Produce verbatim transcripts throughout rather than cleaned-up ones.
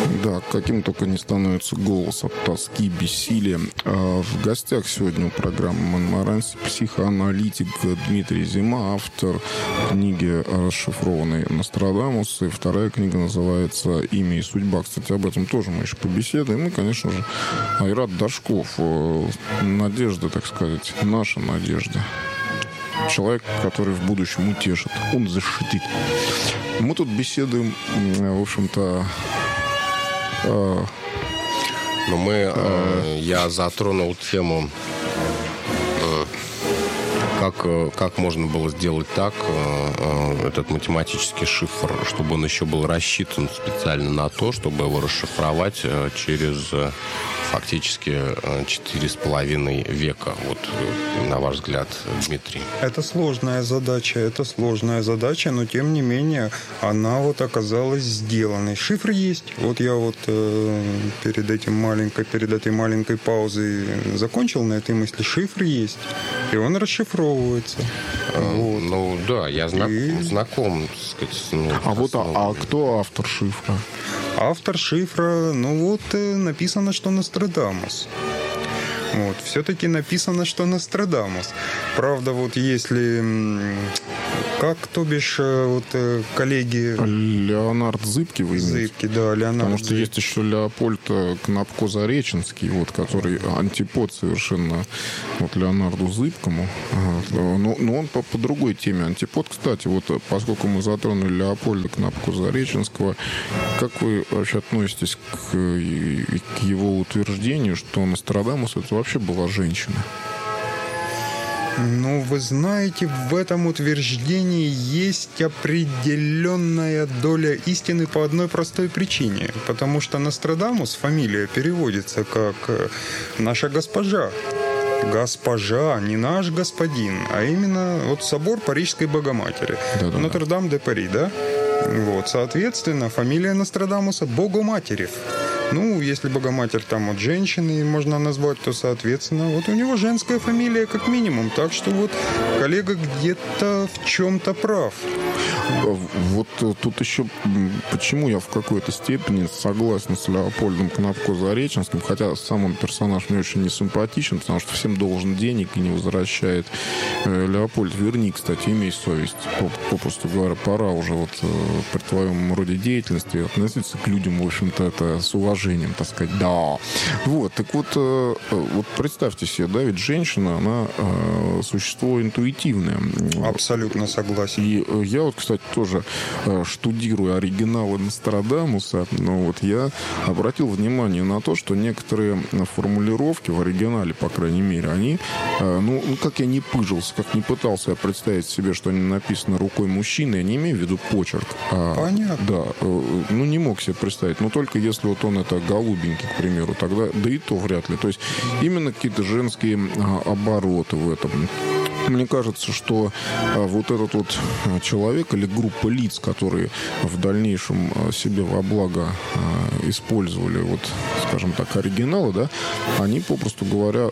Да, каким только не становится голос от тоски, бессилия. А в гостях сегодня у программы «Монмаранси» психоаналитик Дмитрий Зима, автор книги расшифрованной «Нострадамус». И вторая книга называется «Имя и судьба». Кстати, об этом тоже мы еще побеседуем. И, конечно же, Айрат Дашков. Надежда, так сказать, наша надежда. Человек, который в будущем утешит. Он защитит. Мы тут беседуем, в общем-то... Но мы... Э, я затронул тему... Э, как, как можно было сделать так, э, этот математический шифр, чтобы он еще был рассчитан специально на то, чтобы его расшифровать э, через... Э, фактически четыре с половиной века. Вот, на ваш взгляд, Дмитрий. Это сложная задача, это сложная задача, но тем не менее она вот оказалась сделанной. Шифр есть. Вот я вот э, перед этим маленькой, перед этой маленькой паузой закончил на этой мысли. Шифр есть, и он расшифровывается. А, вот. Ну да, я знак, и... знаком, так сказать. Ну, а вот а, а кто автор шифра? Автор шифра, ну вот написано, что Нострадамус. Вот, все-таки написано, что Нострадамус. Правда, вот если... Как, то бишь, вот коллеги... Леонард Зыбкий вы имеете? Зыбкий, да, Леонард Потому что Зыбкий. есть еще Леопольд Кнапко-Зареченский, вот, который антипод совершенно вот, Леонарду Зыбкому. Но, но он по, по другой теме. Антипод, кстати, вот поскольку мы затронули Леопольда Кнапко-Зареченского, как вы вообще относитесь к, к его утверждению, что Нострадамус это вообще была женщина? Ну, вы знаете, в этом утверждении есть определенная доля истины по одной простой причине. Потому что Нострадамус, фамилия переводится как «наша госпожа». Госпожа, не наш господин, а именно вот собор Парижской Богоматери. Да-да-да. Нотр-Дам-де-Пари, да? Вот, соответственно, фамилия Нострадамуса Богоматерев. Ну, если Богоматерь там вот женщины можно назвать, то, соответственно, вот у него женская фамилия как минимум. Так что вот коллега где-то в чем-то прав. Вот тут еще, почему я в какой-то степени согласен с Леопольдом Кнапко-Зареченским, хотя сам он персонаж мне очень не симпатичен, потому что всем должен денег и не возвращает. Леопольд, верни, кстати, имей совесть. Попросту говоря, пора уже вот при твоем роде деятельности относиться к людям, в общем-то, это с уважением, так сказать. Да. Вот, так вот, вот представьте себе, да, ведь женщина, она существо интуитивное. Абсолютно согласен. И я вот, кстати, тоже штудируя оригиналы Нострадамуса, но вот я обратил внимание на то, что некоторые формулировки в оригинале, по крайней мере, они, ну, как я не пыжился, как не пытался я представить себе, что они написаны рукой мужчины, я не имею в виду почерк. А, Понятно. Да, ну, не мог себе представить, но только если вот он это голубенький, к примеру, тогда, да и то вряд ли. То есть именно какие-то женские обороты в этом. Мне кажется, что вот этот вот человек или группа лиц, которые в дальнейшем себе во благо использовали, вот, скажем так, оригиналы, да, они, попросту говоря,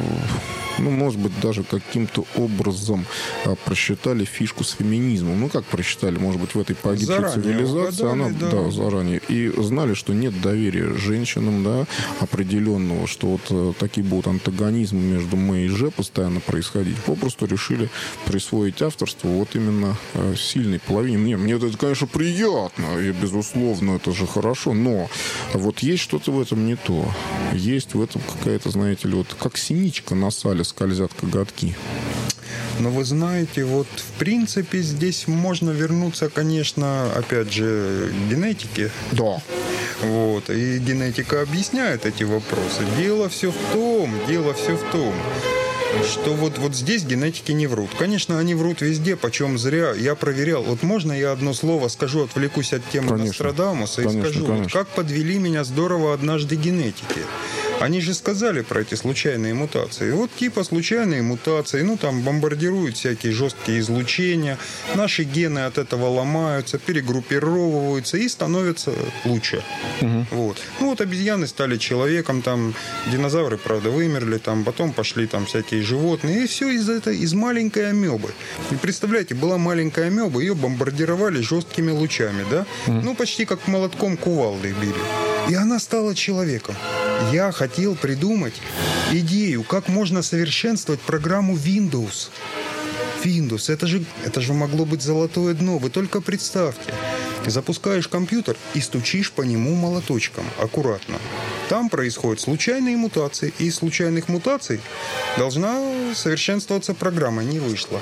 ну, может быть, даже каким-то образом просчитали фишку с феминизмом. Ну, как просчитали? Может быть, в этой погибшей заранее цивилизации угадали, она, да. да, заранее. И знали, что нет доверия женщинам, да, определенного, что вот такие будут антагонизмы между Мэй и Же постоянно происходить. Попросту решили присвоить авторство вот именно сильной половине. Мне, мне это, конечно, приятно, и, безусловно, это же хорошо, но вот есть что-то в этом не то. Есть в этом какая-то, знаете ли, вот как синичка на сале скользят коготки. Но вы знаете, вот в принципе здесь можно вернуться, конечно, опять же, к генетике. Да. Вот, и генетика объясняет эти вопросы. Дело все в том, дело все в том, что вот, вот здесь генетики не врут. Конечно, они врут везде, почем зря. Я проверял. Вот можно я одно слово скажу, отвлекусь от темы конечно, Нострадамуса и конечно, скажу, конечно. Вот как подвели меня здорово однажды генетики. Они же сказали про эти случайные мутации. Вот типа случайные мутации, ну там бомбардируют всякие жесткие излучения, наши гены от этого ломаются, перегруппировываются и становятся лучше. Угу. Вот. Ну вот обезьяны стали человеком, там динозавры, правда, вымерли, там потом пошли там всякие животные, и все из-за этого, из маленькой амебы. И представляете, была маленькая амеба, ее бомбардировали жесткими лучами, да? Угу. Ну почти как молотком кувалдой били. И она стала человеком. Я хотел придумать идею, как можно совершенствовать программу Windows. Windows, это же, это же могло быть золотое дно. Вы только представьте. Запускаешь компьютер и стучишь по нему молоточком, аккуратно. Там происходят случайные мутации. И из случайных мутаций должна совершенствоваться программа. Не вышло.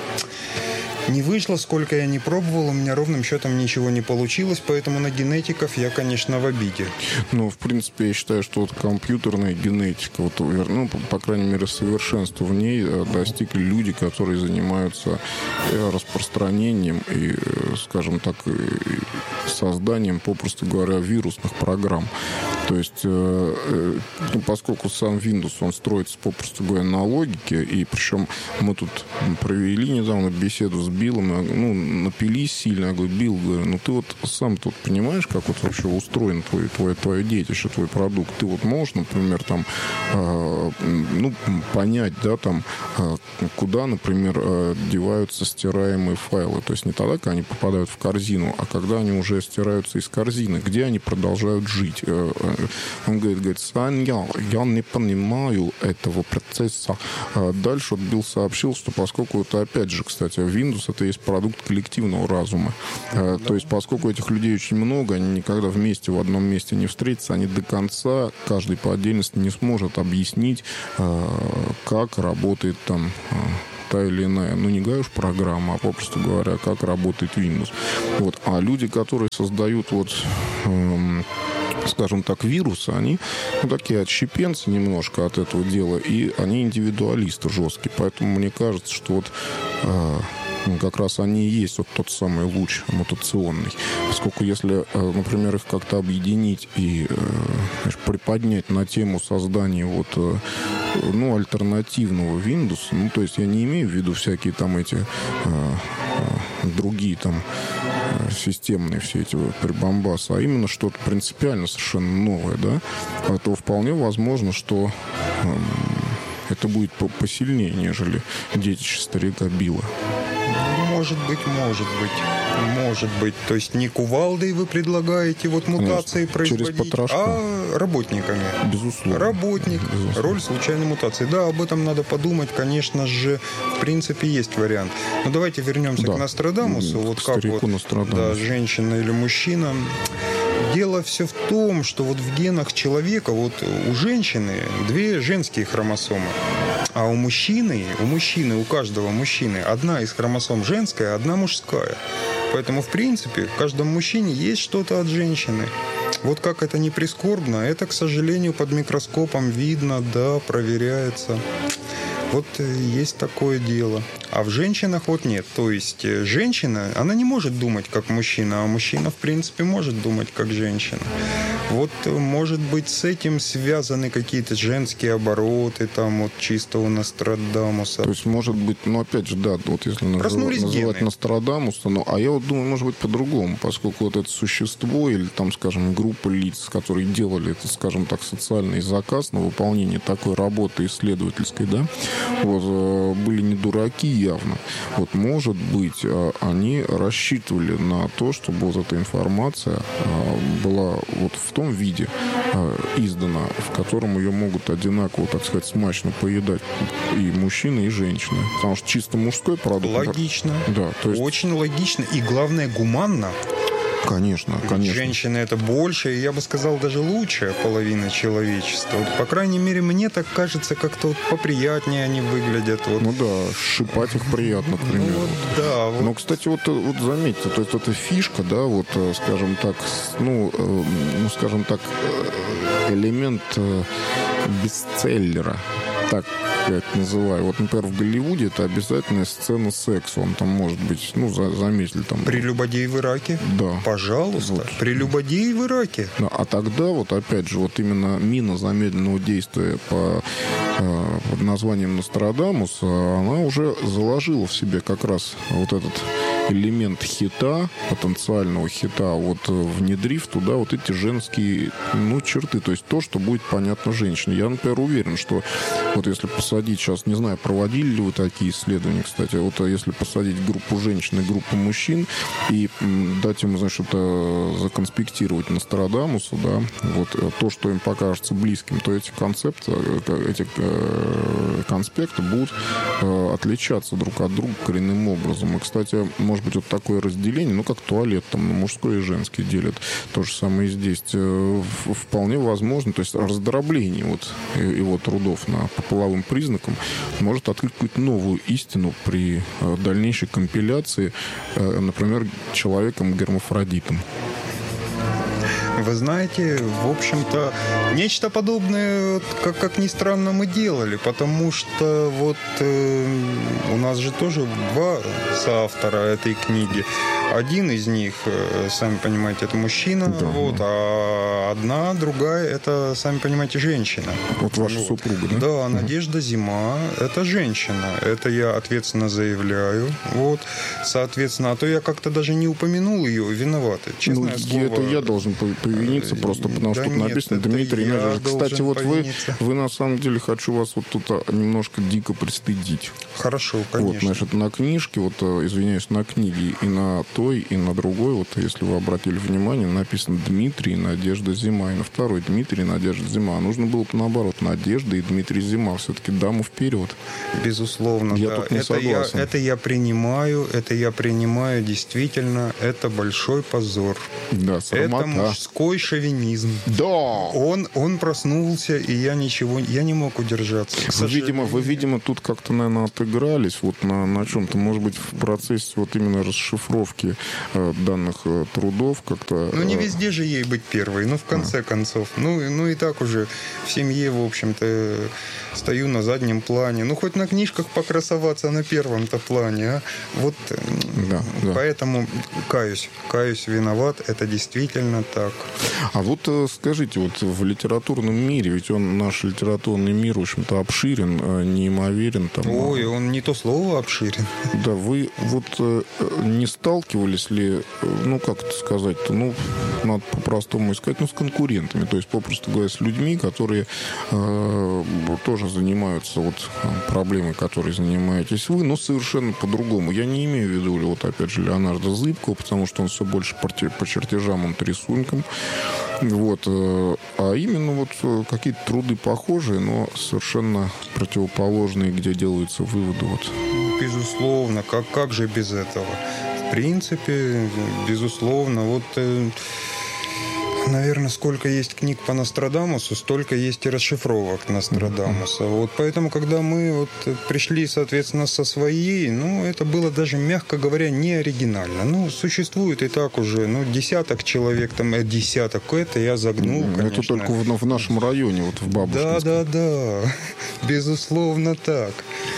Не вышло, сколько я не пробовал, у меня ровным счетом ничего не получилось, поэтому на генетиков я, конечно, в обиде. Ну, в принципе, я считаю, что вот компьютерная генетика, вот, ну, по, по крайней мере, совершенства в ней достигли люди, которые занимаются распространением и, скажем так, созданием, попросту говоря, вирусных программ. То есть, ну, поскольку сам Windows, он строится, попросту говоря, на логике, и причем мы тут провели недавно беседу с Биллом, ну, напились сильно. Я говорю, Билл, говорю, ну ты вот сам тут понимаешь, как вот вообще устроен твой, твое, твое детище, твой продукт. Ты вот можешь, например, там, э, ну, понять, да, там, э, куда, например, э, деваются стираемые файлы. То есть не тогда, когда они попадают в корзину, а когда они уже стираются из корзины, где они продолжают жить. Э, э, он говорит, говорит, Саня, я не понимаю этого процесса. А дальше вот Билл сообщил, что поскольку это, опять же, кстати, Windows это есть продукт коллективного разума. Да. То есть, поскольку этих людей очень много, они никогда вместе в одном месте не встретятся, они до конца, каждый по отдельности не сможет объяснить, как работает там та или иная, ну, не говорю уж программа, а попросту говоря, как работает Windows. Вот. А люди, которые создают вот... Эм, скажем так, вирусы, они, ну, такие отщепенцы немножко от этого дела, и они индивидуалисты жесткие. Поэтому мне кажется, что вот э, как раз они и есть вот тот самый луч мутационный. Поскольку если, э, например, их как-то объединить и э, приподнять на тему создания вот, э, ну, альтернативного Windows, ну, то есть я не имею в виду всякие там эти э, э, другие там системные все эти прибамбасы, а именно что-то принципиально совершенно новое, да, то вполне возможно, что э, это будет посильнее, нежели детище старика Билла. Может быть, может быть. Может быть. То есть не кувалдой вы предлагаете вот мутации Конечно. производить, Через потрошку. а работниками. Безусловно. Работник. Безусловно. Роль случайной мутации. Да, об этом надо подумать. Конечно же, в принципе, есть вариант. Но давайте вернемся да. к Нострадамусу. К вот как вот, да, женщина или мужчина. Дело все в том, что вот в генах человека, вот у женщины две женские хромосомы, а у мужчины, у мужчины, у каждого мужчины одна из хромосом женская, одна мужская. Поэтому, в принципе, в каждом мужчине есть что-то от женщины. Вот как это ни прискорбно, это, к сожалению, под микроскопом видно, да, проверяется. Вот есть такое дело. А в женщинах вот нет. То есть женщина, она не может думать как мужчина, а мужчина, в принципе, может думать как женщина. Вот, может быть, с этим связаны какие-то женские обороты, там, вот, чисто у Нострадамуса. То есть, может быть, ну, опять же, да, вот если называть, называть Нострадамуса, ну, а я вот думаю, может быть, по-другому, поскольку вот это существо или, там, скажем, группа лиц, которые делали это, скажем так, социальный заказ на выполнение такой работы исследовательской, да, вот, были не дураки явно. Вот, может быть, они рассчитывали на то, чтобы вот эта информация была вот в том виде издана, в котором ее могут одинаково, так сказать, смачно поедать и мужчины, и женщины. Потому что чисто мужской продукт... Логично. Да, то есть... Очень логично. И, главное, гуманно. Конечно, конечно. Женщины — это больше, и я бы сказал, даже лучшая половина человечества. Вот, по крайней мере, мне так кажется, как-то вот поприятнее они выглядят. Вот. Ну да, шипать их приятно, к примеру. Ну, вот, да, вот. Но, кстати, вот, вот заметьте, то есть эта фишка, да, вот, скажем так, ну, ну скажем так, элемент бестселлера. так как называю. Вот, например, в Голливуде это обязательная сцена секса. Он там может быть, ну, за, заметили там. Прелюбодей в Ираке? Да. Пожалуйста. Вот. Прелюбодей в Ираке. Да, а тогда, вот опять же, вот именно мина замедленного действия по э, под названием Нострадамус, она уже заложила в себе как раз вот этот элемент хита, потенциального хита, вот внедрив туда вот эти женские, ну, черты, то есть то, что будет понятно женщине. Я, например, уверен, что вот если посадить сейчас, не знаю, проводили ли вы такие исследования, кстати, вот если посадить группу женщин и группу мужчин и дать им, значит, что-то законспектировать Нострадамусу, да, вот то, что им покажется близким, то эти концепты, эти конспекты будут отличаться друг от друга коренным образом. И, кстати, может быть, вот такое разделение, ну, как туалет, там, мужской и женский делят. То же самое и здесь. Вполне возможно, то есть раздробление вот его трудов на, по половым признакам может открыть какую-то новую истину при дальнейшей компиляции, например, человеком-гермафродитом. Вы знаете, в общем-то, нечто подобное, как, как ни странно, мы делали, потому что вот э, у нас же тоже два соавтора этой книги. Один из них, сами понимаете, это мужчина, да. Вот, а одна, другая, это, сами понимаете, женщина. Вот ваша вот. Супруга, да? Да, Надежда угу. Зима, это женщина. Это я ответственно заявляю. Вот, соответственно, а то я как-то даже не упомянул ее, виновата. Честное ну, слово. Это я должен повиниться просто, потому да что тут нет, написано Дмитрий Надежда. Кстати, вот вы, вы на самом деле, хочу вас вот тут немножко дико пристыдить. Хорошо, конечно. Вот, значит, на книжке, вот, извиняюсь, на книге и на той, и на другой, вот, если вы обратили внимание, написано Дмитрий, Надежда, Зима. И на второй Дмитрий, Надежда, Зима. Нужно было бы наоборот, Надежда и Дмитрий, Зима. Все-таки даму вперед. Безусловно, я да. Тут не это, согласен. Я, это я принимаю, это я принимаю, действительно, это большой позор. Да, срамота. Это мужской шовинизм. Да! Он, он проснулся, и я ничего, я не мог удержаться. Вы, видимо, вы, видимо, тут как-то, наверное, отыгрались вот на, на чем-то. Может быть, в процессе вот именно расшифровки э, данных э, трудов как-то... Ну, не везде же ей быть первой, ну, в конце а. концов. Ну, ну, и так уже в семье, в общем-то, стою на заднем плане. Ну, хоть на книжках покрасоваться на первом-то плане, а? Вот, да, поэтому да. каюсь, каюсь, виноват, это действительно так. А вот скажите, вот в литературном мире, ведь он, наш литературный мир, в общем-то, обширен, неимоверен. Там, Ой, он не то слово обширен. Да, вы вот не сталкивались ли, ну, как это сказать-то, ну, надо по-простому искать, ну, с конкурентами, то есть, попросту говоря, с людьми, которые э, тоже занимаются вот проблемой, которой занимаетесь вы, но совершенно по-другому. Я не имею в виду, вот, опять же, Леонардо Зыбкова, потому что он все больше по чертежам, он рисункам. Вот. А именно вот какие-то труды похожие, но совершенно противоположные, где делаются выводы. Вот. Безусловно. Как, как же без этого? В принципе, безусловно. Вот, наверное, сколько есть книг по Нострадамусу, столько есть и расшифровок Нострадамуса. Mm-hmm. Вот поэтому, когда мы вот пришли, соответственно, со своей, ну, это было даже, мягко говоря, не оригинально. Ну, существует и так уже, ну, десяток человек, там, э, десяток, это я загнул, mm-hmm. конечно. Это только в, в нашем районе, вот в Бабушкинском. Да, да, да. Безусловно, так.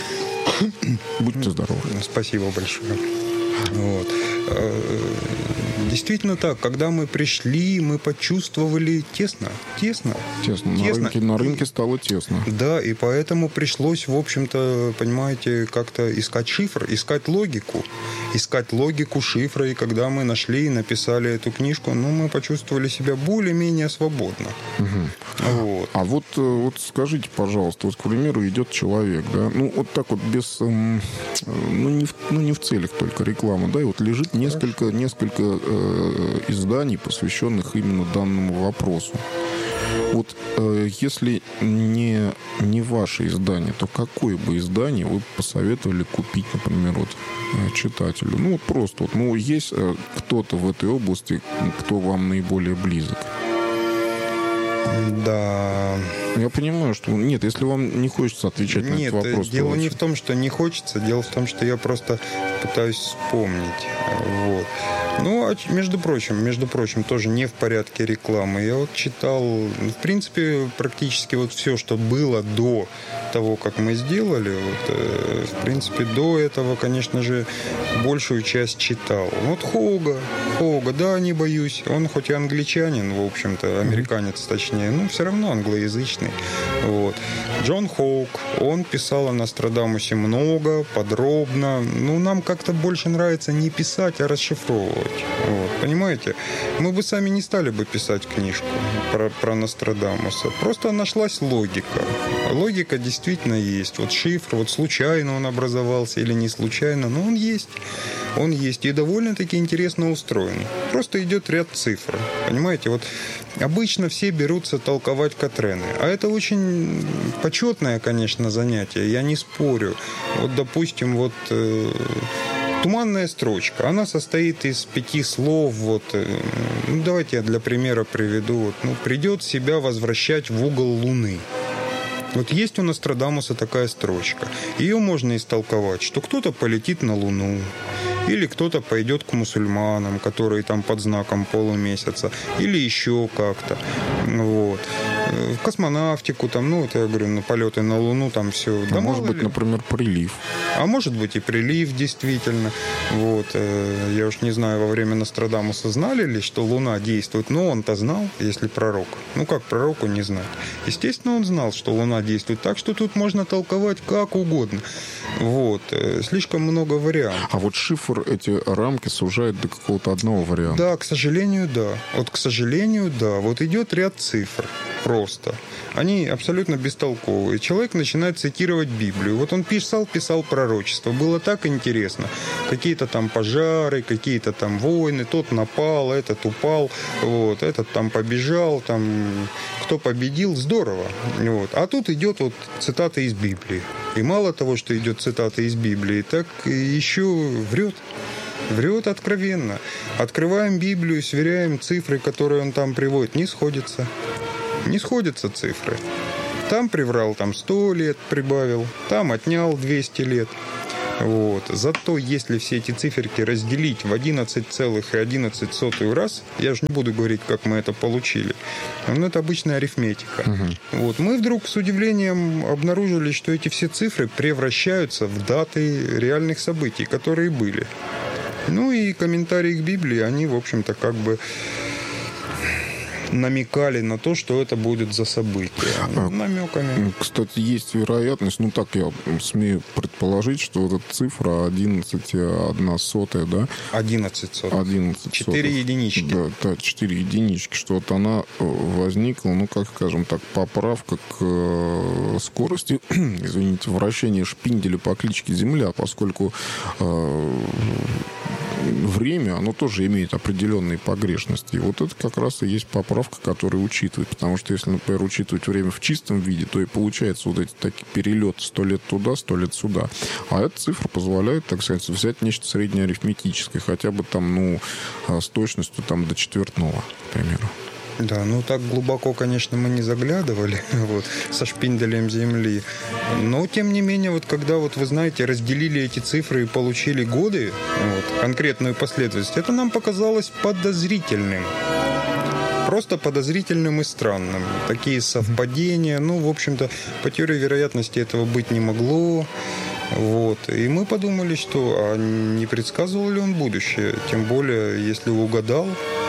Будьте здоровы. Спасибо большое. Вот. Действительно так, когда мы пришли, мы почувствовали тесно, тесно. Тесно, тесно. На, рынке, на рынке стало тесно. Да, и поэтому пришлось, в общем-то, понимаете, как-то искать шифр, искать логику, искать логику шифра, и когда мы нашли и написали эту книжку, ну, мы почувствовали себя более-менее свободно. Угу. Вот. А вот, вот скажите, пожалуйста, вот, к примеру, идет человек, да, ну, вот так вот без, ну, не в, ну, не в целях только рекламы, да, и вот лежит несколько, несколько э, изданий, посвященных именно данному вопросу. Вот э, если не, не ваше издание, то какое бы издание вы посоветовали купить, например, вот, э, читателю? Ну, вот просто, вот, ну, есть э, кто-то в этой области, кто вам наиболее близок? Да. Я понимаю, что... Нет, если вам не хочется отвечать Нет, на этот вопрос... Нет, дело не в том, что не хочется. Дело в том, что я просто пытаюсь вспомнить. Вот. Ну, а между прочим, между прочим, тоже не в порядке рекламы. Я вот читал, в принципе, практически вот все, что было до того, как мы сделали, вот, э, в принципе, до этого, конечно же, большую часть читал. Вот Хоуга, Хоуга, да, не боюсь, он хоть и англичанин, в общем-то, американец точнее, но все равно англоязычный. Вот. Джон Хоук, он писал о Нострадамусе много, подробно. Ну, нам как-то больше нравится не писать, а расшифровывать. Вот. Понимаете? Мы бы сами не стали бы писать книжку про, про Нострадамуса. Просто нашлась логика. Логика действительно есть. Вот шифр, вот случайно он образовался или не случайно, но он есть. Он есть и довольно-таки интересно устроен. Просто идет ряд цифр. Понимаете? Вот обычно все берутся толковать Катрены. А это очень почетное, конечно, занятие. Я не спорю. Вот, допустим, вот... Э, туманная строчка. Она состоит из пяти слов. Вот, ну, давайте я для примера приведу. Вот, ну, придет себя возвращать в угол Луны. Вот есть у Нострадамуса такая строчка. Ее можно истолковать, что кто-то полетит на Луну, или кто-то пойдет к мусульманам, которые там под знаком полумесяца, или еще как-то. Вот. В космонавтику, там, ну, это я говорю, на полеты на Луну, там все. А да может быть, ли? например, прилив. А может быть и прилив, действительно. Вот. Я уж не знаю, во время Нострадамуса знали ли, что Луна действует. Но он-то знал, если пророк. Ну, как пророку не знать. Естественно, он знал, что Луна действует. Так что тут можно толковать как угодно. Вот. Слишком много вариантов. А вот шифр эти рамки сужает до какого-то одного варианта. Да, к сожалению, да. Вот, к сожалению, да. Вот идет ряд цифр. Просто. Они абсолютно бестолковые. Человек начинает цитировать Библию. Вот он писал, писал пророчество. Было так интересно. Какие-то там пожары, какие-то там войны. Тот напал, этот упал, вот, этот там побежал, там кто победил. Здорово. Вот. А тут идет вот цитата из Библии. И мало того, что идет цитата из Библии, так еще врет. Врет откровенно. Открываем Библию, сверяем цифры, которые он там приводит. Не сходятся. Не сходятся цифры. Там приврал, там сто лет прибавил, там отнял двести лет. Вот. Зато если все эти циферки разделить в одиннадцать целых одиннадцать сотых раз, я же не буду говорить, как мы это получили, но это обычная арифметика. Угу. Вот. Мы вдруг с удивлением обнаружили, что эти все цифры превращаются в даты реальных событий, которые были. Ну и комментарии к Библии, они, в общем-то, как бы намекали на то, что это будет за событие. А, намеками. Кстати, есть вероятность, ну так я смею предположить, что вот эта цифра одиннадцать одна сотая, да? одиннадцать сотых. одиннадцать четыре сотых. единички. Да, да, четыре единички, что вот она возникла, ну, как скажем так, поправка к скорости, извините, вращения шпинделя по кличке Земля, поскольку э, время, оно тоже имеет определенные погрешности. И вот это как раз и есть поправка, которая учитывает. Потому что если, например, учитывать время в чистом виде, то и получается вот эти такие перелеты сто лет туда, сто лет сюда. А эта цифра позволяет, так сказать, взять нечто среднеарифметическое, хотя бы там, ну, с точностью там до четвертного, к примеру. Да, ну так глубоко, конечно, мы не заглядывали вот, со шпинделем Земли. Но, тем не менее, вот когда, вот, вы знаете, разделили эти цифры и получили годы, вот, конкретную последовательность, это нам показалось подозрительным. Просто подозрительным и странным. Такие совпадения, ну, в общем-то, по теории вероятности этого быть не могло. Вот. И мы подумали, что а не предсказывал ли он будущее? Тем более, если угадал,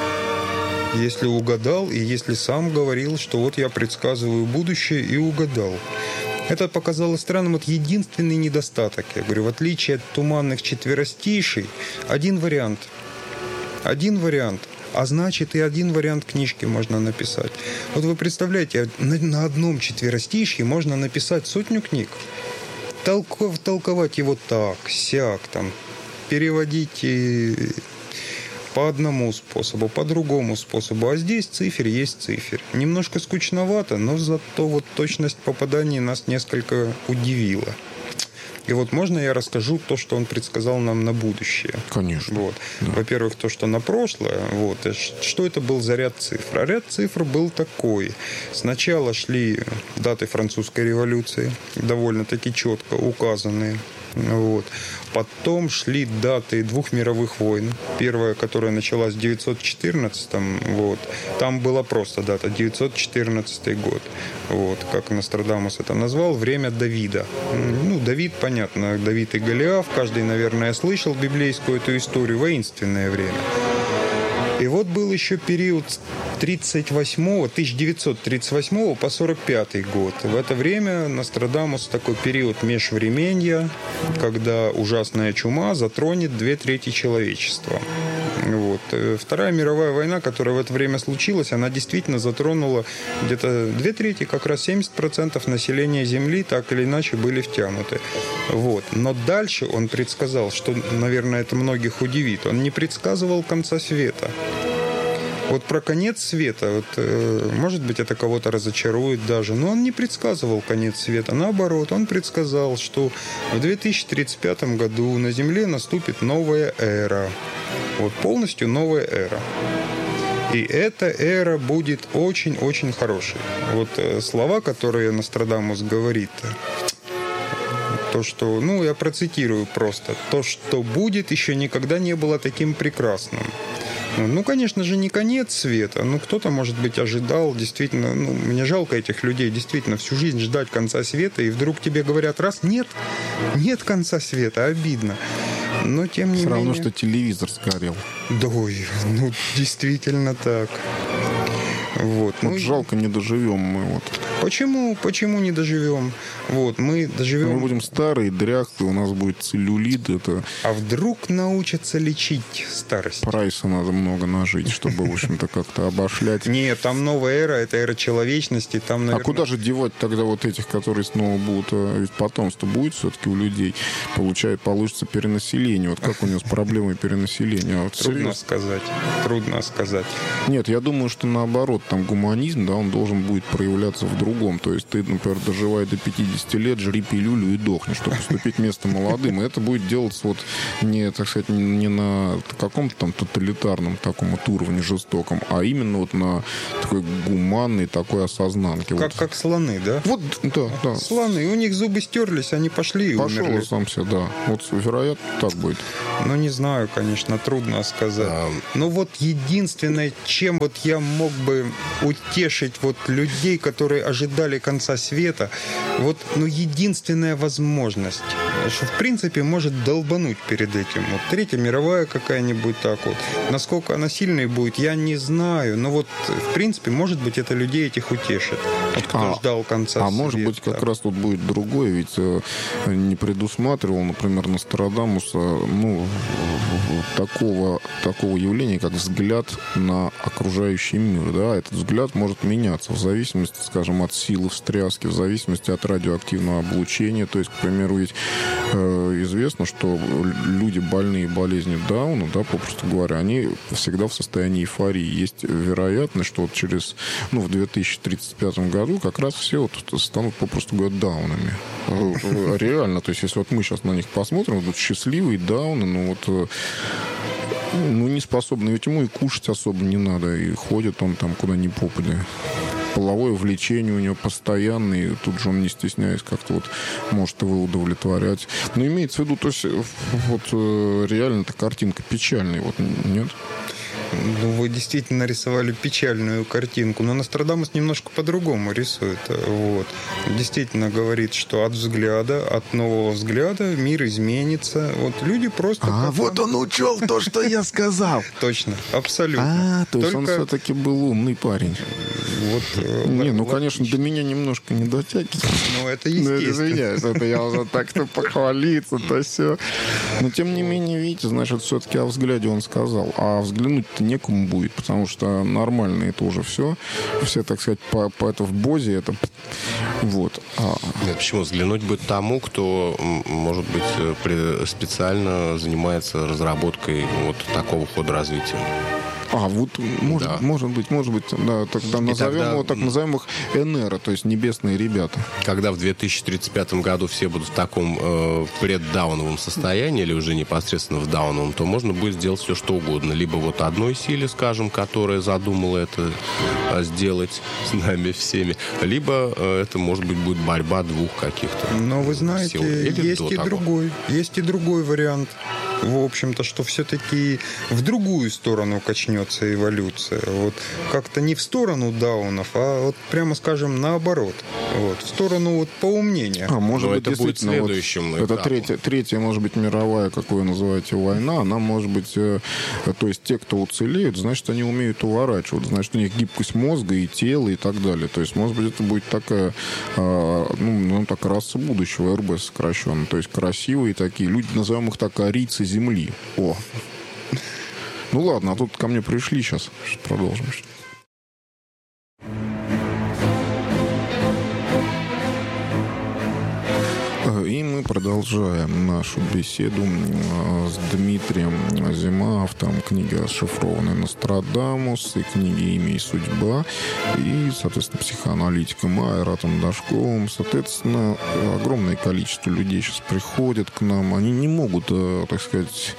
если угадал, и если сам говорил, что вот я предсказываю будущее, и угадал. Это показалось странным. Вот единственный недостаток, я говорю, в отличие от туманных четверостишей, один вариант. Один вариант. А значит, и один вариант книжки можно написать. Вот вы представляете, на, на одном четверостишье можно написать сотню книг. Толков, толковать его так, сяк, там, переводить и по одному способу, по другому способу. А здесь цифр есть цифр. Немножко скучновато, но зато вот точность попаданий нас несколько удивила. И вот можно я расскажу то, что он предсказал нам на будущее? Конечно. Вот. Да. Во-первых, то, что на прошлое. Вот. Что это был за ряд цифр? А ряд цифр был такой. Сначала шли даты французской революции, довольно-таки четко указанные. Вот. Потом шли даты двух мировых войн. Первая, которая началась в девятьсот четырнадцатом, вот. Там была просто дата девятьсот четырнадцатый год. Вот. Как Нострадамус это назвал, время Давида. Ну, Давид, понятно, Давид и Голиаф. Каждый, наверное, слышал библейскую эту историю. Воинственное время. И вот был еще период тридцать восьмого, тысяча девятьсот тридцать восьмого по сорок пятый год. В это время Нострадамус такой период межвременья, когда ужасная чума затронет две трети человечества. Вот. Вторая мировая война, которая в это время случилась, она действительно затронула где-то две трети, как раз семьдесят процентов населения Земли так или иначе были втянуты. Вот. Но дальше он предсказал, что, наверное, это многих удивит. Он не предсказывал конца света. Вот про конец света, вот, э, может быть, это кого-то разочарует даже, но он не предсказывал конец света. Наоборот, он предсказал, что в две тысячи тридцать пятом году на Земле наступит новая эра. Вот, полностью новая эра. И эта эра будет очень-очень хорошей. Вот э, слова, которые Нострадамус говорит, то, что, ну, я процитирую просто, то, что будет, еще никогда не было таким прекрасным. Ну, конечно же, не конец света. Ну, кто-то, может быть, ожидал, действительно, ну, мне жалко этих людей, действительно, всю жизнь ждать конца света, и вдруг тебе говорят, раз, нет, нет конца света, обидно. Но, тем не менее... Все равно, что телевизор сгорел. Да, ой, ну, действительно так. Вот, вот ну, жалко, не доживем мы вот. Почему? Почему не доживем? Вот, мы доживем... Мы будем старые, дряхлые, у нас будет целлюлит. Это... А вдруг научатся лечить старость? Прайса надо много нажить, чтобы, в общем-то, как-то обошлять. Нет, там новая эра, это эра человечности. Там, наверное... А куда же девать тогда вот этих, которые снова будут... Ведь потомство будет все-таки у людей. Получает, получится перенаселение. Вот как у него с проблемой перенаселения? Вот трудно серьезно? сказать. Трудно сказать. Нет, я думаю, что наоборот, там гуманизм, да, он должен будет проявляться в другом. То есть ты, например, доживая до пятидесяти лет, жри пилюлю и дохни, чтобы уступить место молодым. И это будет делаться вот не, так сказать, не на каком-то там тоталитарном таком вот уровне жестоком, а именно вот на такой гуманной такой осознанке. Как, вот. как слоны, да? Вот, да, да. Слоны, у них зубы стерлись, они пошли и Пошел умерли. сам себе, да. Вот, вероятно, так будет. Ну, не знаю, конечно, трудно сказать. А... Но вот единственное, чем вот я мог бы утешить вот людей, которые ожидали конца света, вот, ну, единственная возможность, что, в принципе, может долбануть перед этим. Вот Третья мировая какая-нибудь так вот. Насколько она сильной будет, я не знаю. Но вот, в принципе, может быть, это людей этих утешит. Вот кто а, ждал конца а света. А может быть, как раз тут будет другое, ведь э, не предусматривал, например, Нострадамуса, ну, такого, такого явления, как взгляд на окружающий мир, да, этот взгляд может меняться в зависимости, скажем, от силы встряски, в зависимости от радиоактивного облучения. То есть, к примеру, ведь э, известно, что люди, больные болезнью Дауна, да, попросту говоря, они всегда в состоянии эйфории. Есть вероятность, что вот через, ну, в две тысячи тридцать пятом году как раз все вот станут, попросту говоря, даунами. Реально, то есть, если вот мы сейчас на них посмотрим, вот счастливые дауны, ну вот, ну, не способны, ведь ему и кушать особо не надо, и ходит он там куда ни попадя. Половое влечение у него постоянное, и тут же он, не стесняясь, как-то вот может его удовлетворять. Но имеется в виду, то есть, вот реально-то картинка печальная, вот, нет? Ну, вы действительно рисовали печальную картинку, но Нострадамус немножко по-другому рисует. Вот. Действительно говорит, что от взгляда, от нового взгляда мир изменится. Вот люди просто... А, вот он учел то, что я сказал. Точно, абсолютно. А, то есть он все-таки был умный парень. Вот, не, ну, конечно, до меня немножко не дотягивает. Ну, это естественно. Это я уже так-то похвалиться, то все. Но, тем не менее, видите, значит, все-таки о взгляде он сказал. А взглянуть-то некому будет, потому что нормально это уже все. Все, так сказать, по, по это в бозе, это вот. А... Нет, почему? Взглянуть будет тому, кто, может быть, специально занимается разработкой вот такого хода развития. А, вот может, да. может быть, может быть, да, тогда назовем, тогда, его, так назовем их Энера, то есть небесные ребята. Когда в две тысячи тридцать пятом году все будут в таком э, преддауновом состоянии или уже непосредственно в дауновом, то можно будет сделать все, что угодно. Либо вот одной силе, скажем, которая задумала это э, сделать с нами всеми, либо э, это, может быть, будет борьба двух каких-то. Но вы знаете, есть и того. другой, есть и другой вариант. В общем-то, что все-таки в другую сторону качнется эволюция. Вот как-то не в сторону даунов, а вот прямо скажем наоборот. Вот, в сторону вот поумнения. А может быть, это будет следующим. Вот, это третья, третья, может быть, мировая, как вы называете, война. Она может быть, э, то есть те, кто уцелеют, значит, они умеют уворачивать. Значит, у них гибкость мозга и тела и так далее. То есть, может быть, это будет такая, э, ну, ну, так, раса будущего, эр бэ сокращенно. То есть красивые такие люди, назовем их так, арийцы Земли. О. Ну ладно, а тут ко мне пришли сейчас. Продолжим. И мы продолжаем нашу беседу с Дмитрием Зима, автором книги «Расшифрованный Нострадамус» и книги «Имя и судьба», и, соответственно, психоаналитиком Айратом Дашковым. Соответственно, огромное количество людей сейчас приходят к нам. Они не могут, так сказать,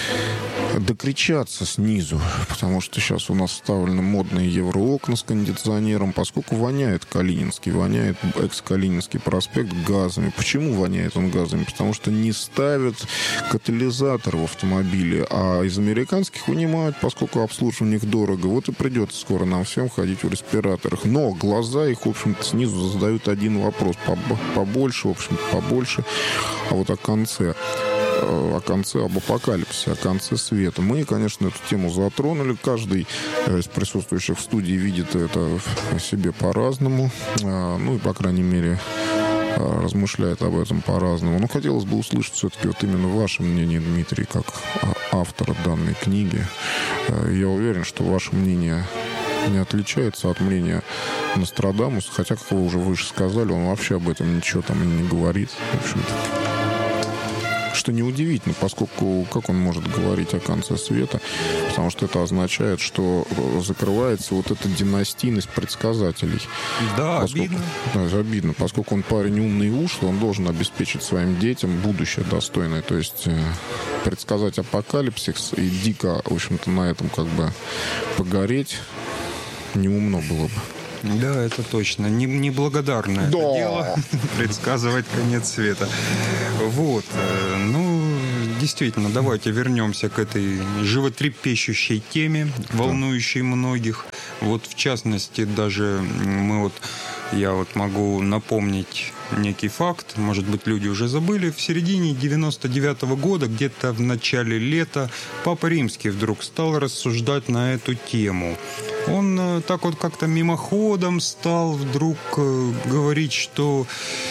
докричаться снизу, потому что сейчас у нас вставлены модные евроокна с кондиционером, поскольку воняет Калининский, воняет экс-Калининский проспект газами. Почему воняет он газами? Потому что не ставят катализатор в автомобиле, а из американских вынимают, поскольку обслуживание их дорого. Вот и придется скоро нам всем ходить в респираторах. Но глаза их, в общем-то, снизу задают один вопрос. Побольше, в общем-то, побольше. А вот о конце... о конце, об апокалипсисе, о конце света. Мы, конечно, эту тему затронули. Каждый из присутствующих в студии видит это себе по-разному. Ну и, по крайней мере, размышляет об этом по-разному. Но хотелось бы услышать все-таки вот именно ваше мнение, Дмитрий, как автора данной книги. Я уверен, что ваше мнение не отличается от мнения Нострадамуса, хотя, как вы уже выше сказали, он вообще об этом ничего там и не говорит. В общем-то. Что неудивительно, поскольку как он может говорить о конце света, потому что это означает, что закрывается вот эта династийность предсказателей. Да, поскольку, обидно. Да, обидно. Поскольку он парень умный и ушлый, он должен обеспечить своим детям будущее достойное. То есть э, предсказать апокалипсис и дико, в общем-то, на этом как бы погореть неумно было бы. Да, это точно. Неблагодарное да. это дело предсказывать конец света. Вот. Ну, действительно, давайте вернемся к этой животрепещущей теме, волнующей многих. Вот, в частности, даже мы вот, я вот могу напомнить некий факт, может быть, люди уже забыли, в середине девяносто девятого года, где-то в начале лета, Папа Римский вдруг стал рассуждать на эту тему. Он так вот как-то мимоходом стал вдруг говорить, что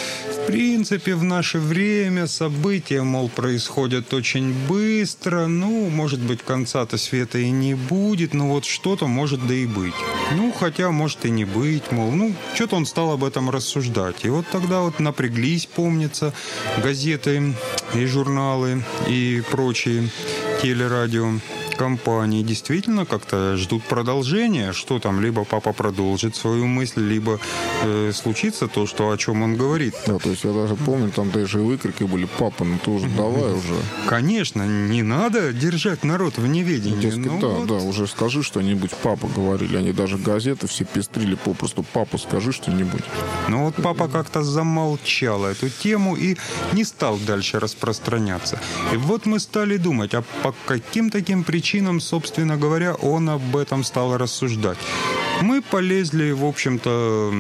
в принципе в наше время события, мол, происходят очень быстро, ну, может быть, конца-то света и не будет, но вот что-то может да и быть. Ну, хотя может и не быть, мол, ну, что-то он стал об этом рассуждать. И вот тогда вот напряглись, помнится, газеты и журналы и прочие телерадио компании действительно как-то ждут продолжения, что там либо папа продолжит свою мысль, либо э, случится то, что, о чем он говорит. Да, то есть я даже помню, там даже выкрики были: папа, ну ты уже давай уже. Конечно, не надо держать народ в неведении. Дескать, ну, да, вот. да, уже скажи что-нибудь, папа, говорили. Они даже газеты все пестрили попросту: папа, скажи что-нибудь. Ну вот папа как-то замолчал эту тему и не стал дальше распространяться. И вот мы стали думать, а по каким таким причинам, собственно говоря, он об этом стал рассуждать. Мы полезли, в общем-то,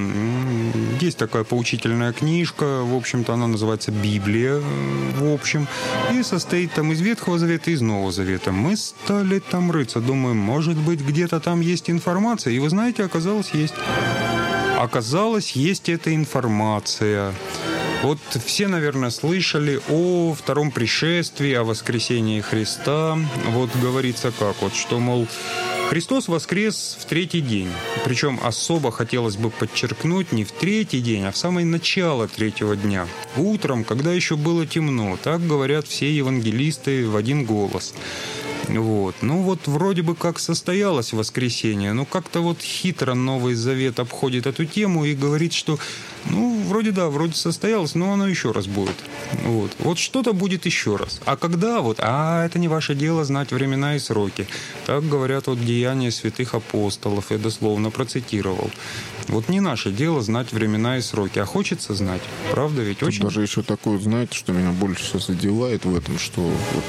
есть такая поучительная книжка, в общем-то, она называется «Библия», в общем, и состоит там из Ветхого Завета и из Нового Завета. Мы стали там рыться, думаем, может быть, где-то там есть информация, и вы знаете, оказалось, есть. Оказалось, есть эта информация. Вот все, наверное, слышали о втором пришествии, о воскресении Христа. Вот говорится как, вот, что, мол, Христос воскрес в третий день. Причем особо хотелось бы подчеркнуть не в третий день, а в самое начало третьего дня. Утром, когда еще было темно. Так говорят все евангелисты в один голос. Вот. Ну вот вроде бы как состоялось воскресенье, но как-то вот хитро Новый Завет обходит эту тему и говорит, что ну вроде да, вроде состоялось, но оно еще раз будет. Вот, вот что-то будет еще раз. А когда вот, а это не ваше дело знать времена и сроки. Так говорят вот деяния святых апостолов, я дословно процитировал. Вот не наше дело знать времена и сроки, а хочется знать. Правда ведь? Очень... Даже еще такое, знаете, что меня больше всего задевает в этом, что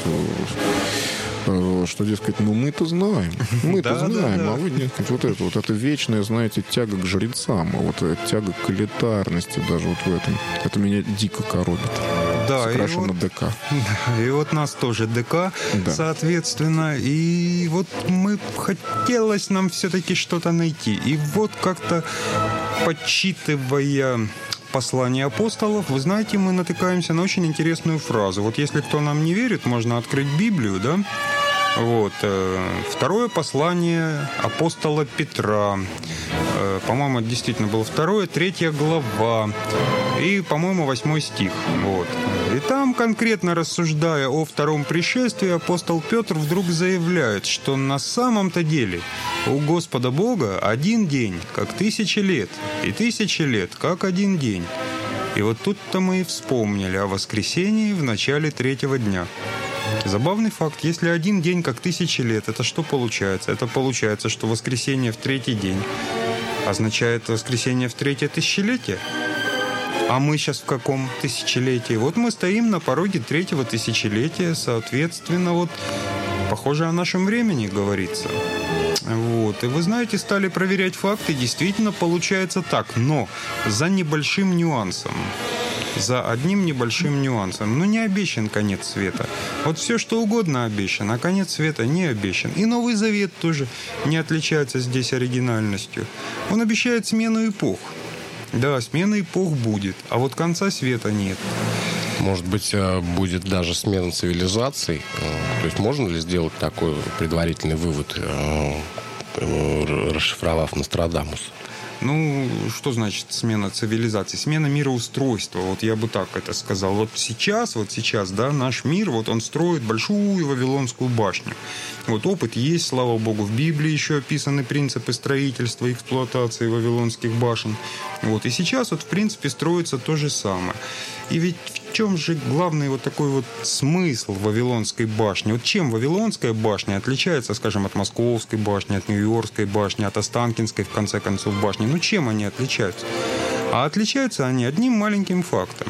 вот, что, дескать, ну мы-то знаем, мы-то Да, знаем, да, да. а вы, дескать, вот это, вот это вечная, знаете, тяга к жрецам, а вот тяга к элитарности даже вот в этом, это меня дико коробит. Да, и Сокращенно вот, ДК. да, и вот нас тоже ДК, Да. соответственно, и вот мы хотелось нам все-таки что-то найти, и вот как-то подсчитывая послание апостолов, вы знаете, мы натыкаемся на очень интересную фразу. Вот если кто нам не верит, можно открыть Библию, да? Вот. э, Второе послание апостола Петра. Э, По-моему, это действительно было второе, третья глава. И, по-моему, восьмой стих. Вот. И там, конкретно рассуждая о втором пришествии, апостол Петр вдруг заявляет, что на самом-то деле у Господа Бога один день, как тысячи лет, и тысячи лет, как один день. И вот тут-то мы и вспомнили о воскресении в начале третьего дня. Забавный факт. Если один день как тысячи лет, это что получается? Это получается, что воскресенье в третий день означает воскресенье в третье тысячелетие. А мы сейчас в каком тысячелетии? Вот мы стоим на пороге третьего тысячелетия, соответственно, вот похоже о нашем времени говорится. Вот. И вы знаете, стали проверять факты, действительно получается так, но за небольшим нюансом. За одним небольшим нюансом. Ну, не обещан конец света. Вот все, что угодно обещан, а конец света не обещан. И Новый Завет тоже не отличается здесь оригинальностью. Он обещает смену эпох. Да, смена эпох будет, а вот конца света нет. Может быть, будет даже смена цивилизаций? То есть можно ли сделать такой предварительный вывод, расшифровав Нострадамуса? Ну, что значит смена цивилизации? Смена мироустройства, вот я бы так это сказал. Вот сейчас, вот сейчас, да, наш мир, вот он строит большую Вавилонскую башню. Вот опыт есть, слава богу, в Библии еще описаны принципы строительства и эксплуатации вавилонских башен. Вот, и сейчас вот, в принципе, строится то же самое. И ведь в чем же главный вот такой вот смысл Вавилонской башни? Вот чем Вавилонская башня отличается, скажем, от Московской башни, от Нью-Йоркской башни, от Останкинской, в конце концов, башни? Ну, чем они отличаются? А отличаются они одним маленьким фактом.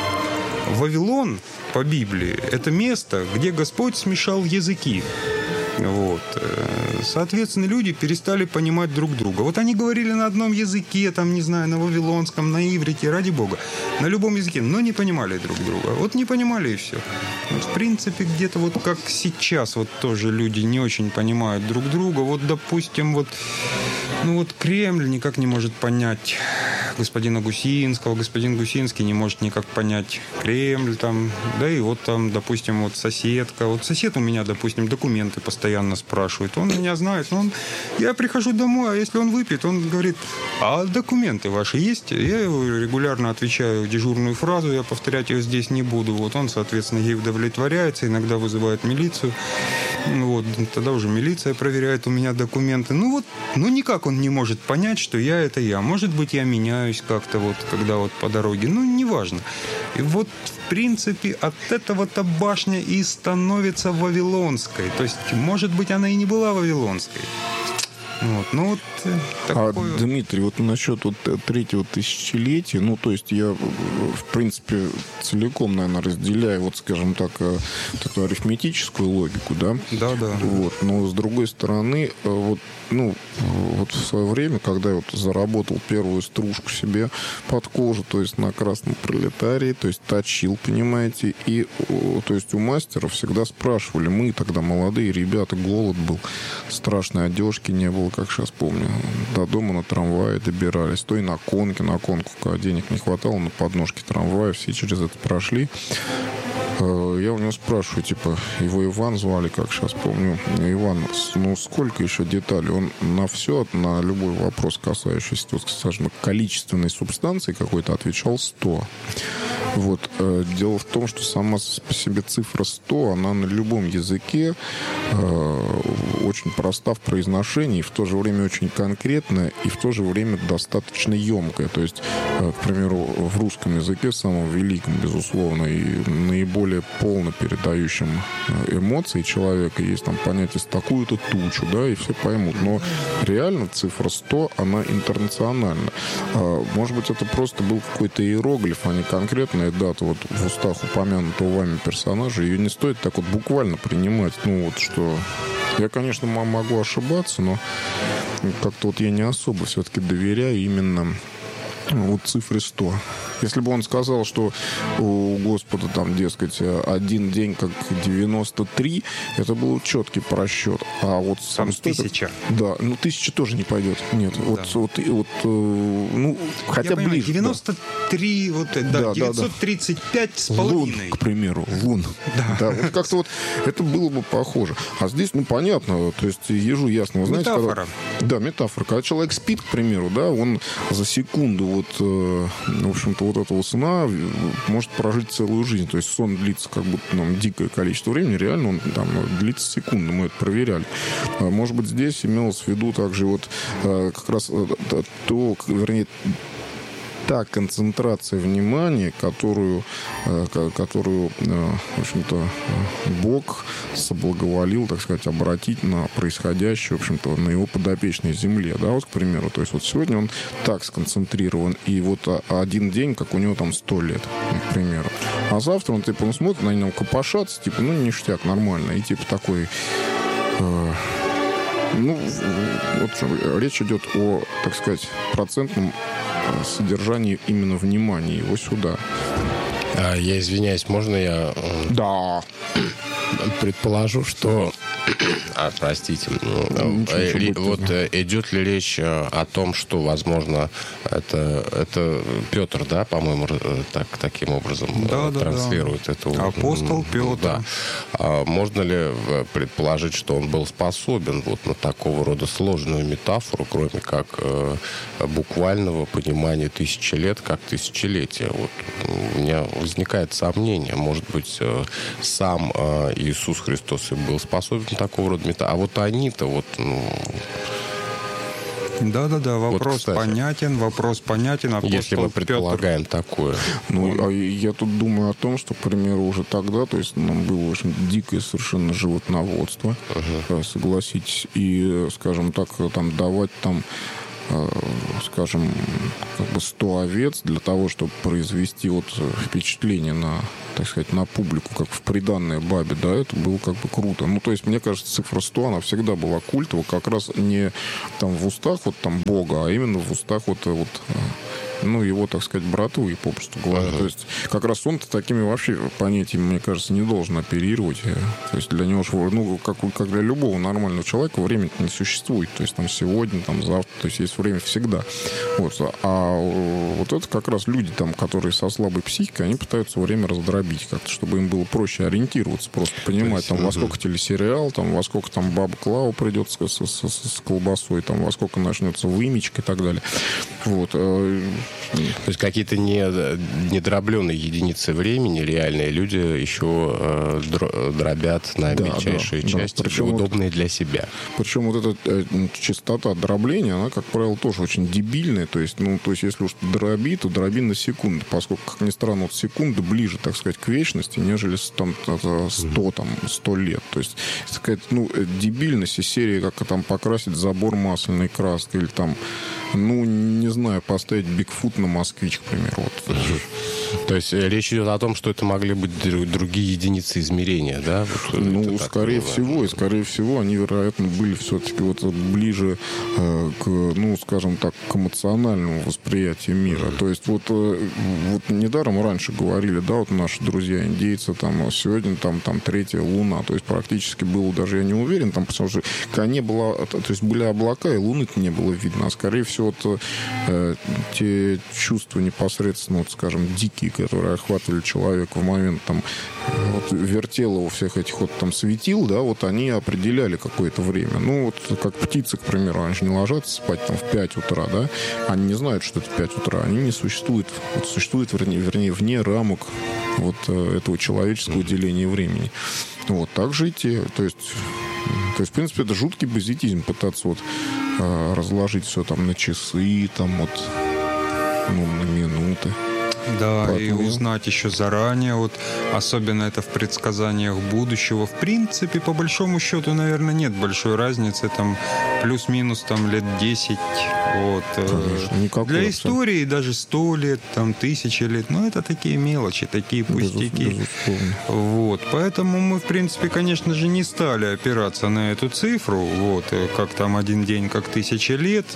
Вавилон, по Библии, это место, где Господь смешал языки. Вот. Соответственно, люди перестали понимать друг друга. Вот они говорили на одном языке, там, не знаю, на вавилонском, на иврите, ради бога, на любом языке, но не понимали друг друга. Вот не понимали и все. Вот, в принципе, где-то вот как сейчас вот тоже люди не очень понимают друг друга. Вот, допустим, вот, ну вот Кремль никак не может понять господина Гусинского, господин Гусинский не может никак понять Кремль там, да и вот там, допустим, вот соседка. Вот сосед у меня, допустим, документы постоянно спрашивает. Он меня знает, но он... я прихожу домой, а если он выпьет, он говорит, а документы ваши есть? Я его регулярно отвечаю дежурную фразу, я повторять ее здесь не буду. Вот он, соответственно, ей удовлетворяется, иногда вызывает милицию. Вот, тогда уже милиция проверяет у меня документы. Ну вот, ну никак он не может понять, что я это я. Может быть, я меняюсь как-то вот, когда вот по дороге. Ну, неважно. И вот, в принципе, от этого-то башня и становится вавилонской. То есть, может быть, она и не была вавилонской. Вот, ну вот А, такое... Дмитрий, вот насчет вот третьего тысячелетия, ну, то есть я, в принципе, целиком, наверное, разделяю, вот, скажем так, вот эту арифметическую логику, да? Да, да. Вот, но, с другой стороны, вот, ну, вот в свое время, когда я вот заработал первую стружку себе под кожу, то есть на красном пролетарии, то есть точил, понимаете, и, то есть у мастера всегда спрашивали, мы тогда молодые ребята, голод был, страшной одежки не было, как сейчас помню. До дома на трамвае добирались. То и на конке, на конку, когда денег не хватало, на подножке трамвая, все через это прошли. Я у него спрашиваю, типа, его Иван звали, как сейчас помню. Иван, ну сколько еще деталей? Он на все, на любой вопрос, касающийся, скажем, количественной субстанции какой-то, отвечал сто. Вот. Дело в том, что сама по себе цифра сто, она на любом языке э, очень проста в произношении, в то же время очень конкретная и в то же время достаточно емкая. То есть, э, к примеру, в русском языке, самом великом, безусловно, и наиболее полно передающим эмоции человека, есть там понятие «с такую-то тучу», да, и все поймут. Но реально цифра сто, она интернациональна. Э, может быть, это просто был какой-то иероглиф, а не конкретная дата вот в устах упомянутого вами персонажа. Ее не стоит так вот буквально принимать. Ну вот что... Я, конечно, могу ошибаться, но как-то вот я не особо все-таки доверяю именно вот цифре сто. Если бы он сказал, что у Господа там, дескать, один день как девяносто три, это был четкий просчет. А вот там тысяча. Да, ну тысяча тоже не пойдет. Нет, да. вот, вот, вот, ну, хотя я ближе. Понимаю, девяносто три, да. Вот, да, да, девятьсот тридцать пять да, да. с половиной. Лун, к примеру, лун. Да. Да, вот как-то вот это было бы похоже. А здесь, ну, понятно, то есть ежу ясно. Вы знаете, метафора. Когда, да, метафора. Когда человек спит, к примеру, да, он за секунду вот, э, в общем-то, вот этого сна может прожить целую жизнь. То есть сон длится как будто нам дикое количество времени. Реально он там длится секунду. Мы это проверяли. Может быть, здесь имелось в виду также вот как раз то, вернее, та концентрация внимания, которую, которую, в общем-то, Бог соблаговолил, так сказать, обратить на происходящее, в общем-то, на его подопечной земле, да, вот, к примеру. То есть вот сегодня он так сконцентрирован, и вот один день, как у него там сто лет, к примеру. А завтра он, типа, он смотрит на него копошаться, типа, ну, ништяк, нормально, и, типа, такой... Э, ну, вот речь идет о, так сказать, процентном содержании именно внимания его сюда. А, я извиняюсь, можно я... Да. Предположу, что... А, простите. Ничего, вот идет ли речь о том, что, возможно, это, это Петр, да, по-моему, так, таким образом да, транслирует да, да. эту... Апостол Петр. Да. А можно ли предположить, что он был способен вот на такого рода сложную метафору, кроме как э, буквального понимания тысячи лет как тысячелетия? Вот у меня возникает сомнение. Может быть, э, сам э, Иисус Христос и был способен такого рода метафоры. А вот они-то вот, ну... Да-да-да, вопрос вот, понятен, вопрос понятен. Апостол если мы предполагаем Петр... такое. Ну, а я тут думаю о том, что, к примеру, уже тогда, то есть нам было, в общем, дикое совершенно животноводство, uh-huh. согласитесь, и, скажем так, там давать там скажем, как бы сто овец для того, чтобы произвести вот впечатление на, так сказать, на публику, как в приданное бабе, да, это было как бы круто. Ну, то есть, мне кажется, цифра сто, она всегда была культова, как раз не там в устах вот там Бога, а именно в устах вот, вот ну, его, так сказать, братвы, попросту говоря. Uh-huh. То есть, как раз он-то такими вообще понятиями, мне кажется, не должен оперировать. То есть, для него, ну, как, как для любого нормального человека, время не существует. То есть, там, сегодня, там, завтра, то есть, есть время всегда. Вот. А вот это как раз люди, там, которые со слабой психикой, они пытаются время раздробить как-то, чтобы им было проще ориентироваться, просто понимать, есть, там, uh-huh. во сколько телесериал, там, во сколько там Баба Клава придет с, с, с, с колбасой, там, во сколько начнется вымечка и так далее. Вот. То есть какие-то недробленные единицы времени реальные люди еще э, дробят на да, мельчайшие да, части, да. Причем удобные вот, для себя. Причем вот эта э, частота дробления, она, как правило, тоже очень дебильная. То есть, ну, то есть если уж дроби, то дроби на секунду, поскольку, как ни странно, вот секунда ближе, так сказать, к вечности, нежели там, сто, там, сто лет. То есть такая, ну, дебильность из серии, как там покрасить забор масляной краской или там, ну, не знаю, поставить Бигфут на Москвич, к примеру. Вот. То есть речь идет о том, что это могли быть другие единицы измерения, да? Вот ну, скорее было. всего, и скорее всего, они, вероятно, были все-таки вот ближе э, к, ну, скажем так, к эмоциональному восприятию мира. Mm-hmm. То есть вот, э, вот недаром раньше говорили, да, вот наши друзья индейцы, там, сегодня там, там третья луна. То есть практически было, даже я не уверен, там, потому что не было, то есть были облака, и луны-то не было видно. А скорее всего, вот, э, те чувства непосредственно, вот, скажем, дикие, психические, которые охватывали человека в момент там вот, вертелова всех этих вот там светил, да, вот они определяли какое-то время. Ну, вот как птицы, к примеру, они же не ложатся спать там в пять утра, да, они не знают, что это пять утра, они не существуют, вот, существуют, вернее, вернее, вне рамок вот этого человеческого деления времени. Вот, так же и те, то есть, то есть, в принципе, это жуткий базитизм пытаться вот э, разложить все там на часы, там вот, ну, на минуты. Да, Поэтому... и узнать еще заранее, вот, особенно это в предсказаниях будущего. В принципе, по большому счету, наверное, нет большой разницы, там, плюс-минус, там, лет десять, вот. Конечно, никакой для вообще. истории даже сто лет, там, тысячи лет, ну, это такие мелочи, такие пустяки. Безусловно. Вот, поэтому мы, в принципе, конечно же, не стали опираться на эту цифру, вот, как там один день, как тысяча лет,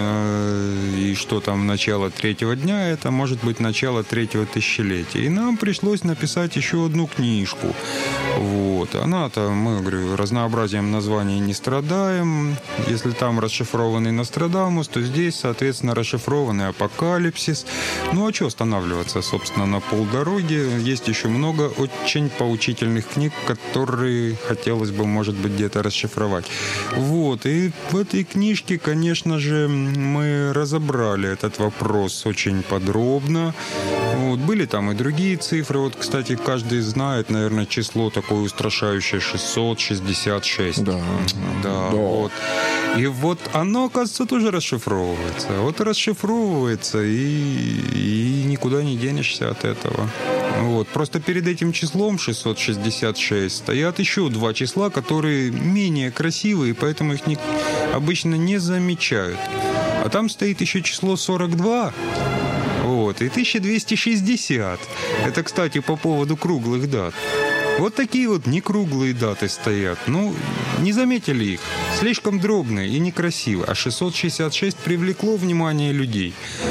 и что там начало третьего дня, это может быть начало третьего тысячелетия. И нам пришлось написать еще одну книжку. Вот. Она-то, мы, говорю, разнообразием названий не страдаем. Если там расшифрованный Нострадамус, то здесь, соответственно, расшифрованный Апокалипсис. Ну, а что останавливаться, собственно, на полдороги? Есть еще много очень поучительных книг, которые хотелось бы, может быть, где-то расшифровать. Вот. И в этой книжке, конечно же, мы разобрали этот вопрос очень подробно. Вот, были там и другие цифры. Вот, кстати, каждый знает, наверное, число такое устрашающее шестьсот шестьдесят шесть. Да. Да, Да. вот. И вот оно, оказывается, тоже расшифровывается. Вот расшифровывается, и, и никуда не денешься от этого. Вот. Просто перед этим числом шестьсот шестьдесят шесть стоят еще два числа, которые менее красивые, поэтому их не, обычно не замечают. А там стоит еще число сорок два. Вот, и тысяча двести шестьдесят. Это, кстати, по поводу круглых дат. Вот такие вот некруглые даты стоят. Ну, не заметили их. Слишком дробные и некрасивые. А шестьсот шестьдесят шесть привлекло внимание людей.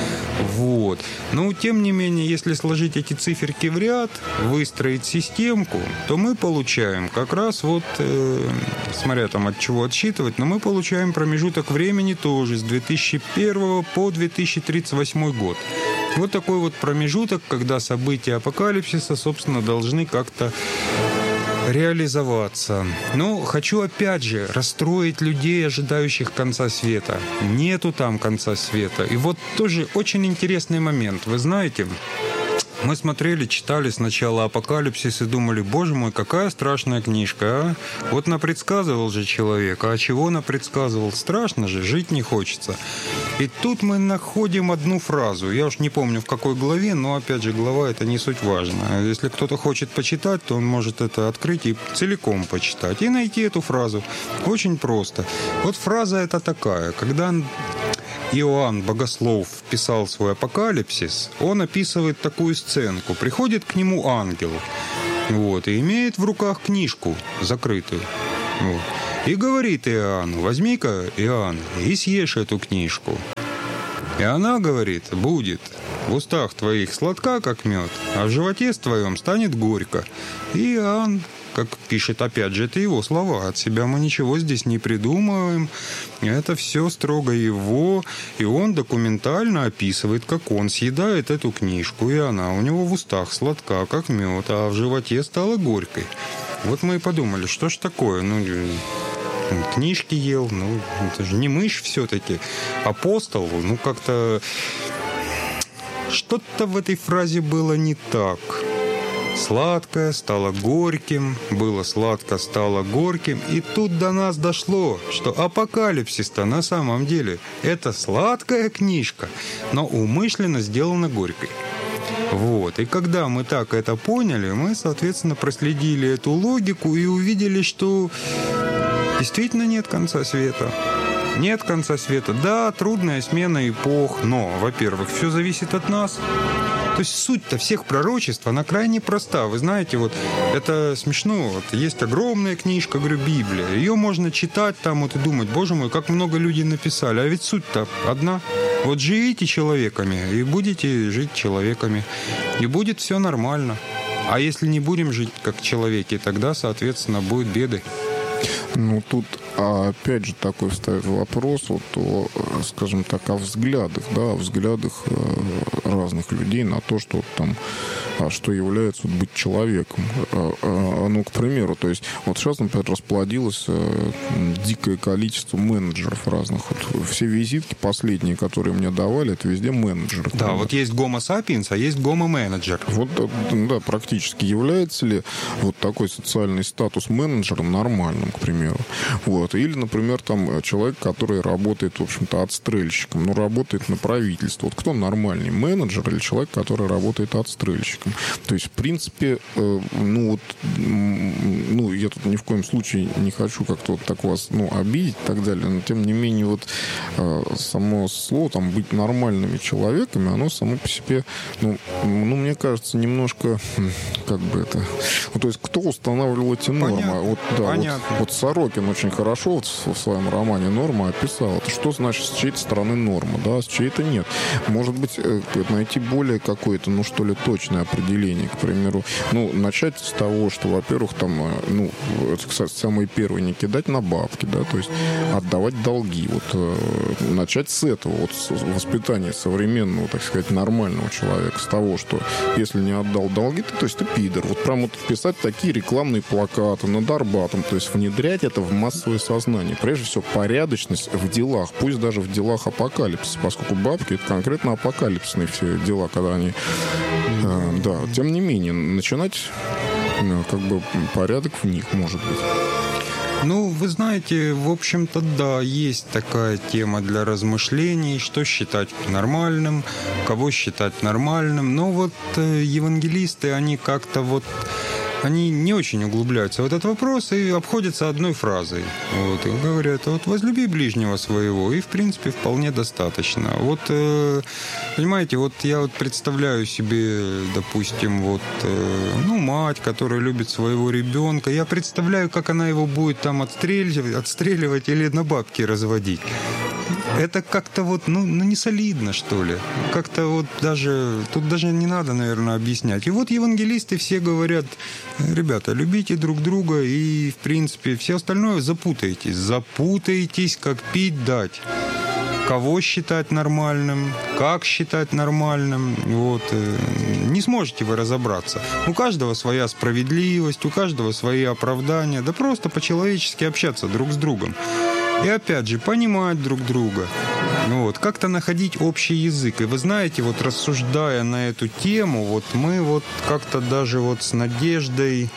Вот. Но, тем не менее, если сложить эти циферки в ряд, выстроить системку, то мы получаем как раз вот, э, смотря там от чего отсчитывать, но мы получаем промежуток времени тоже с две тысячи первого по две тысячи тридцать восьмой год. Вот такой вот промежуток, когда события апокалипсиса, собственно, должны как-то реализоваться. Но хочу опять же расстроить людей, ожидающих конца света. Нету там конца света. И вот тоже очень интересный момент. Вы знаете, мы смотрели, читали сначала «Апокалипсис» и думали, боже мой, какая страшная книжка, а? Вот напредсказывал же человек, а чего напредсказывал? Страшно же, жить не хочется. И тут мы находим одну фразу. Я уж не помню, в какой главе, но, опять же, глава — это не суть важно. Если кто-то хочет почитать, то он может это открыть и целиком почитать. И найти эту фразу. Очень просто. Вот фраза эта такая. Когда Иоанн Богослов писал свой «Апокалипсис», он описывает такую сценку. Приходит к нему ангел, вот, и имеет в руках книжку закрытую. Вот, и говорит Иоанну: возьми-ка, Иоанн, и съешь эту книжку. И она говорит: будет в устах твоих сладка, как мед, а в животе твоем станет горько. И Иоанн, как пишет, опять же, это его слова. От себя мы ничего здесь не придумываем. Это все строго его. И он документально описывает, как он съедает эту книжку. И она у него в устах сладка, как мед, а в животе стала горькой. Вот мы и подумали, что ж такое? Ну, книжки ел. Ну, это же не мышь все-таки. Апостол. Ну, как-то... Что-то в этой фразе было не так. Сладкое стало горьким, было сладко, стало горьким. И тут до нас дошло, что апокалипсис-то на самом деле это сладкая книжка, но умышленно сделана горькой. Вот. И когда мы так это поняли, мы, соответственно, проследили эту логику и увидели, что действительно нет конца света. Нет конца света. Да, трудная смена эпох, но, во-первых, все зависит от нас. То есть суть-то всех пророчеств, она крайне проста. Вы знаете, вот это смешно. Вот есть огромная книжка, говорю, Библия. Ее можно читать там вот и думать, боже мой, как много людей написали. А ведь суть-то одна. Вот живите человеками, и будете жить человеками. И будет все нормально. А если не будем жить как человеки, тогда, соответственно, будут беды. Ну, тут, а, опять же, такой встает вопрос, вот, о, скажем так, о взглядах, да, о взглядах э, разных людей на то, что там, а, что является вот, быть человеком. А, а, ну, к примеру, то есть, вот сейчас, например, расплодилось э, дикое количество менеджеров разных. Вот, все визитки последние, которые мне давали, это везде менеджеры. Да, вот есть гомо сапиенс, а есть гомо менеджер. Вот, да, практически. Является ли вот такой социальный статус менеджера нормальным, к примеру? Вот. Или, например, там человек, который работает, в общем-то, отстрельщиком, ну, работает на правительство. Вот кто нормальный, менеджер или человек, который работает отстрельщиком? То есть, в принципе, э, ну, вот, ну, я тут ни в коем случае не хочу как-то вот так вас, ну, обидеть и так далее, но, тем не менее, вот э, само слово, там, быть нормальными человеками, оно само по себе, ну, ну мне кажется, немножко, как бы это... Ну, то есть, кто устанавливал эти нормы? Понятно. Вот, да, Понятно. Вот, вот Сорокин очень хорошо вот в своем романе «Норма» описал. Это что значит с чьей-то стороны норма, да, с чьей-то нет. Может быть, найти более какое-то, ну, что ли, точное определение, к примеру. Ну, начать с того, что, во-первых, там, ну, это, кстати, самый первый, не кидать на бабки, да, то есть отдавать долги. Вот начать с этого, вот с воспитания современного, так сказать, нормального человека, с того, что если не отдал долги, то, то есть ты пидор. Вот прям вот писать такие рекламные плакаты над Арбатом, то есть внедрять это в массовое сознание. Прежде всего, порядочность в делах, пусть даже в делах апокалипсиса, поскольку бабки — это конкретно апокалипсисные все дела, когда они... Э, да, тем не менее, начинать э, как бы порядок в них, может быть. Ну, вы знаете, в общем-то, да, есть такая тема для размышлений, что считать нормальным, кого считать нормальным. Но вот э, евангелисты, они как-то вот... Они не очень углубляются в этот вопрос и обходятся одной фразой. Вот, и говорят, вот возлюби ближнего своего, и, в принципе, вполне достаточно. Вот, э, понимаете, вот я вот представляю себе, допустим, вот, э, ну, мать, которая любит своего ребенка. Я представляю, как она его будет там отстреливать, отстреливать или на бабки разводить. Это как-то вот, ну, ну, не солидно, что ли. Как-то вот даже... Тут даже не надо, наверное, объяснять. И вот евангелисты все говорят, ребята, любите друг друга, и, в принципе, все остальное запутаетесь. Запутаетесь, как пить дать. Кого считать нормальным, как считать нормальным, вот, не сможете вы разобраться. У каждого своя справедливость, у каждого свои оправдания, да просто по-человечески общаться друг с другом. И опять же, понимать друг друга. Вот, как-то находить общий язык. И вы знаете, вот рассуждая на эту тему, вот мы вот как-то даже вот с Надеждой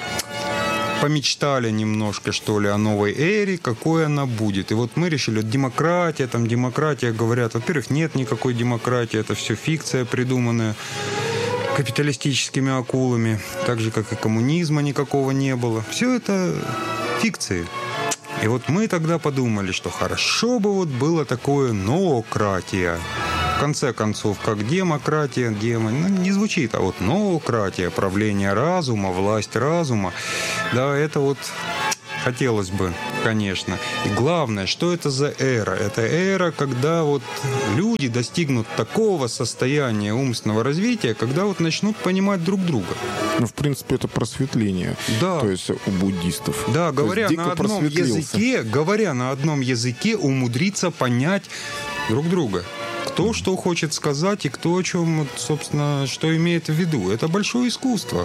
помечтали немножко, что ли, о новой эре, какой она будет. И вот мы решили, демократия, там демократия, говорят, во-первых, нет никакой демократии, это все фикция, придуманная капиталистическими акулами, так же, как и коммунизма никакого не было. Все это фикции. И вот мы тогда подумали, что хорошо бы вот было такое ноократия. В конце концов, как демократия, демо, ну, не звучит, а вот ноократия, правление разума, власть разума. Да, это вот хотелось бы, конечно. И главное, что это за эра? Это эра, когда вот люди достигнут такого состояния умственного развития, когда вот начнут понимать друг друга. Ну, в принципе, это просветление. Да. То есть у буддистов. Да, говоря на одном языке, говоря на одном языке, умудриться понять друг друга. Кто что хочет сказать и кто о чем, собственно, что имеет в виду. Это большое искусство.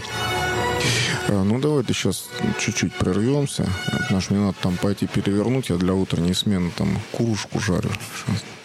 Ну, давайте сейчас чуть-чуть прервемся. Потому что мне надо там пойти перевернуть. Я для утренней смены там курушку жарю. Сейчас.